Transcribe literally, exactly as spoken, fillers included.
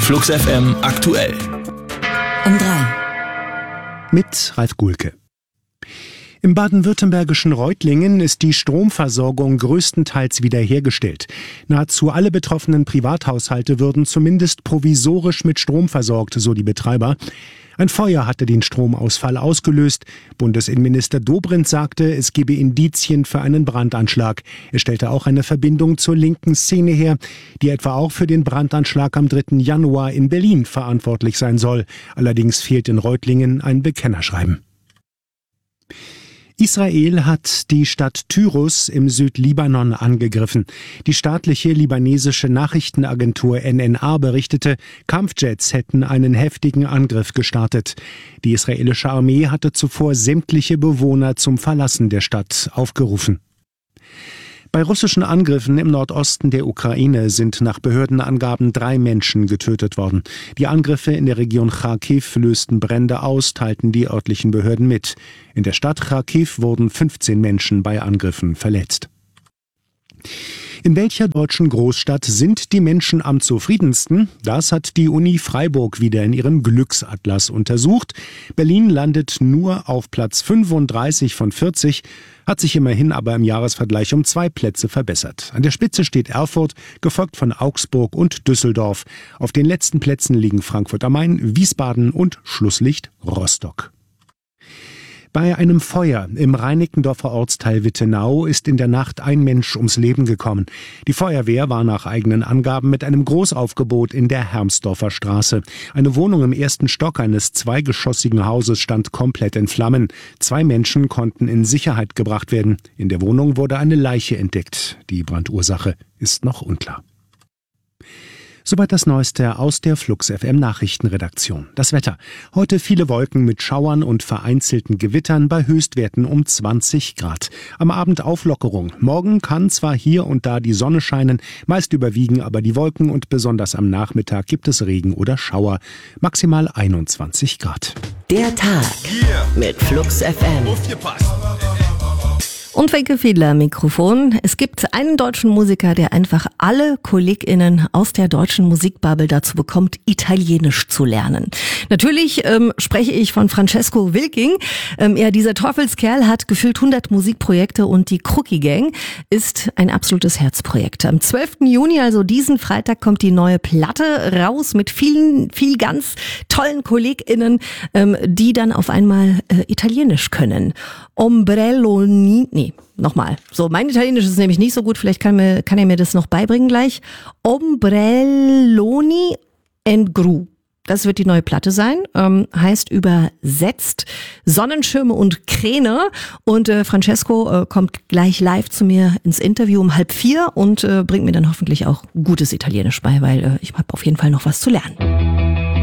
Flux F M aktuell. Um drei. Mit Ralf Gulke. Im baden-württembergischen Reutlingen ist die Stromversorgung größtenteils wiederhergestellt. Nahezu alle betroffenen Privathaushalte würden zumindest provisorisch mit Strom versorgt, so die Betreiber. Ein Feuer hatte den Stromausfall ausgelöst. Bundesinnenminister Dobrindt sagte, es gebe Indizien für einen Brandanschlag. Er stellte auch eine Verbindung zur linken Szene her, die etwa auch für den Brandanschlag am dritten Januar in Berlin verantwortlich sein soll. Allerdings fehlt in Reutlingen ein Bekennerschreiben. Israel hat die Stadt Tyrus im Südlibanon angegriffen. Die staatliche libanesische Nachrichtenagentur N N A berichtete, Kampfjets hätten einen heftigen Angriff gestartet. Die israelische Armee hatte zuvor sämtliche Bewohner zum Verlassen der Stadt aufgerufen. Bei russischen Angriffen im Nordosten der Ukraine sind nach Behördenangaben drei Menschen getötet worden. Die Angriffe in der Region Charkiw lösten Brände aus, teilten die örtlichen Behörden mit. In der Stadt Charkiw wurden fünfzehn Menschen bei Angriffen verletzt. In welcher deutschen Großstadt sind die Menschen am zufriedensten? Das hat die Uni Freiburg wieder in ihrem Glücksatlas untersucht. Berlin landet nur auf Platz fünfunddreißig von vierzig, hat sich immerhin aber im Jahresvergleich um zwei Plätze verbessert. An der Spitze steht Erfurt, gefolgt von Augsburg und Düsseldorf. Auf den letzten Plätzen liegen Frankfurt am Main, Wiesbaden und Schlusslicht Rostock. Bei einem Feuer im Reinickendorfer Ortsteil Wittenau ist in der Nacht ein Mensch ums Leben gekommen. Die Feuerwehr war nach eigenen Angaben mit einem Großaufgebot in der Hermsdorfer Straße. Eine Wohnung im ersten Stock eines zweigeschossigen Hauses stand komplett in Flammen. Zwei Menschen konnten in Sicherheit gebracht werden. In der Wohnung wurde eine Leiche entdeckt. Die Brandursache ist noch unklar. Soweit das Neueste aus der Flux F M Nachrichtenredaktion. Das Wetter. Heute viele Wolken mit Schauern und vereinzelten Gewittern bei Höchstwerten um zwanzig Grad. Am Abend Auflockerung. Morgen kann zwar hier und da die Sonne scheinen, meist überwiegen aber die Wolken und besonders am Nachmittag gibt es Regen oder Schauer. Maximal einundzwanzig Grad. Der Tag mit Flux F M. Aufgepasst! Und Wenke Fiedler, Mikrofon. Es gibt einen deutschen Musiker, der einfach alle KollegInnen aus der deutschen Musikbubble dazu bekommt, Italienisch zu lernen. Natürlich ähm, spreche ich von Francesco Wilking. Ähm, ja, dieser Teufelskerl hat gefühlt hundert Musikprojekte und die Crookie Gang ist ein absolutes Herzprojekt. Am zwölften Juni, also diesen Freitag, kommt die neue Platte raus mit vielen, viel ganz tollen KollegInnen, ähm, die dann auf einmal äh, Italienisch können. Ombrelloni, nee, nochmal. So, mein Italienisch ist nämlich nicht so gut, vielleicht kann, mir, kann er mir das noch beibringen gleich. Ombrelloni and Gru. Das wird die neue Platte sein, ähm, heißt übersetzt Sonnenschirme und Kräne. Und äh, Francesco äh, kommt gleich live zu mir ins Interview um halb vier und äh, bringt mir dann hoffentlich auch gutes Italienisch bei, weil äh, ich habe auf jeden Fall noch was zu lernen.